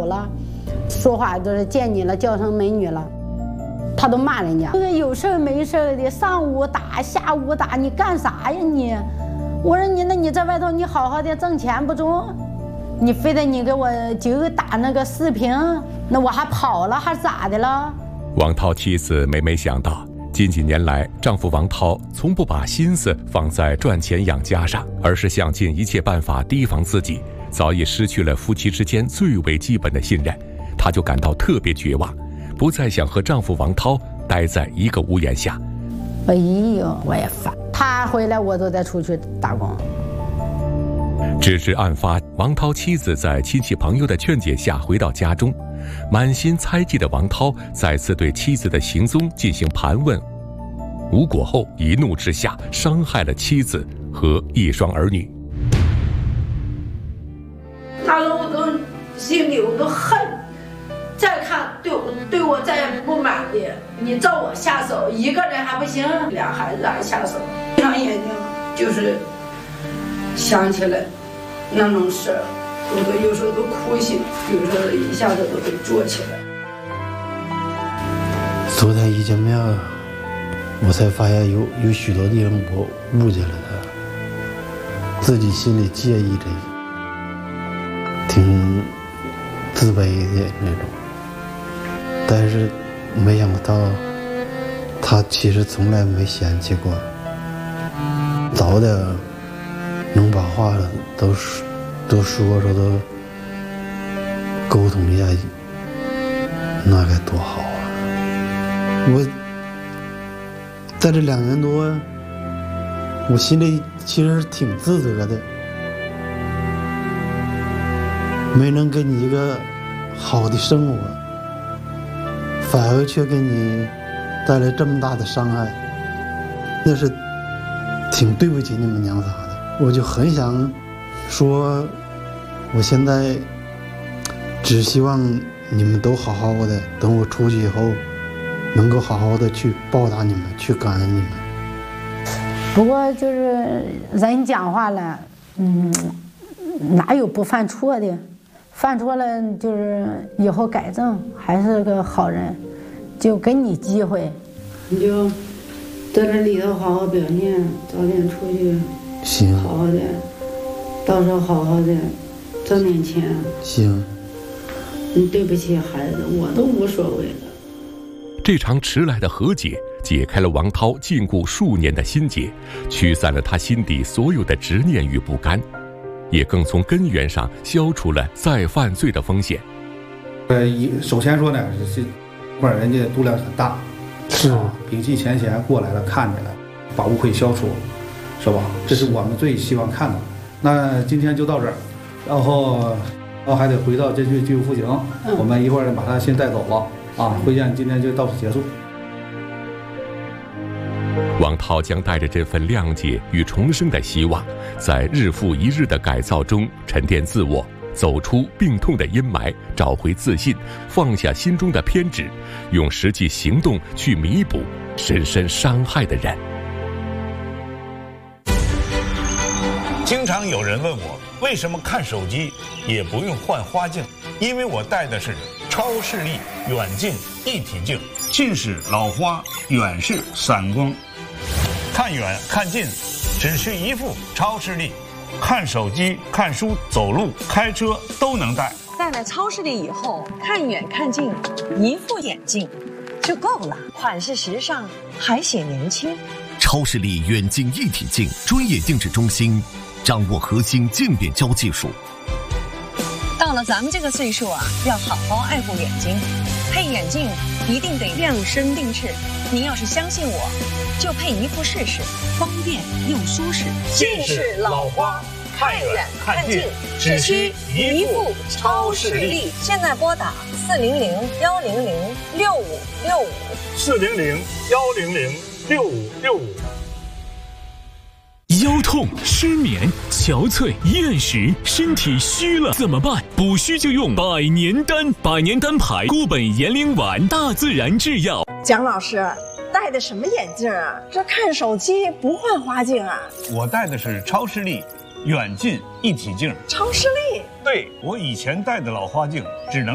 了，说话都是见你了叫声美女了，他都骂人家。有事没事的，上午打下午打，你干啥呀你？我说你那你在外头你好好的挣钱不中，你非得你给我就打那个视频，那我还跑了还咋的了？ 王涛妻子每每想到，近几年来丈夫王涛从不把心思放在赚钱养家上，而是想尽一切办法提防自己，早已失去了夫妻之间最为基本的信任，她就感到特别绝望，不再想和丈夫王涛待在一个屋檐下。 哎呦，我也烦，他回来我都得出去打工。 直至案发，王涛妻子在亲戚朋友的劝解下回到家中，满心猜忌的王涛再次对妻子的行踪进行盘问，无果后一怒之下伤害了妻子和一双儿女。 他说我都心里我都恨，再看对我再也不满的，你照我下手，一个人还不行，俩孩子还下手，闭上眼睛就是想起来那种事儿，我都有时候都哭醒，有时候一下子都会坐起来。 昨天一见面，我才发现有许多地方我误解了他，自己心里介意这个，挺自卑的那种。但是没想到，他其实从来没嫌弃过，早点能把话都说都沟通一下，那该多好啊！我在这2年多，我心里其实挺自责的，没能给你一个好的生活，反而却给你带来这么大的伤害，那是挺对不起你们娘仨的。我就很想说，我现在只希望你们都好好的，等我出去以后能够好好的去报答你们，去感恩你们。 不过就是人讲话了，哪有不犯错的？犯错了就是以后改正，还是个好人，就给你机会，你就在这里头好好表现，早点出去， 行， 好好的，到时候好好的挣点钱。 行， 你对不起孩子，我都无所谓了。 这场迟来的和解解开了王涛禁锢数年的心结，驱散了他心底所有的执念与不甘，也更从根源上消除了再犯罪的风险。 首先说呢，这块人家度量很大， 是摒弃前嫌过来了，看见了，把误会消除，是吧？这是我们最希望看到的。那今天就到这儿，然后还得回到这具复刑，我们一会儿把他先带走了。会见今天就到此结束。 王涛将带着这份谅解与重生的希望，在日复一日的改造中沉淀自我，走出病痛的阴霾，找回自信，放下心中的偏执，用实际行动去弥补深深伤害的人。 经常有人问我，为什么看手机也不用换花镜？因为我戴的是超视力远近一体镜，近视老花，远视散光，看远看近只需一副超视力，看手机、看书、走路、开车都能戴。 戴了超视力以后，看远看近，一副眼镜就够了，款式时尚，还显年轻。 超视力远近一体镜专业定制中心，掌握核心镜变焦技术。 到了咱们这个岁数啊，要好好爱护眼睛，配眼镜一定得量身定制。您要是相信我，就配一副试试，方便又舒适。 近视老花，看远看近，只需一副超视力。 现在拨打 400-100-6565，400-100-6565。 腰痛、失眠、憔悴、厌食，身体虚了怎么办？补虚就用百年丹，百年丹牌固本延龄丸，大自然制药。 蒋老师戴的什么眼镜啊？这看手机不换花镜啊？ 我戴的是超视力远近一体镜。 超视力？ 对，我以前戴的老花镜只能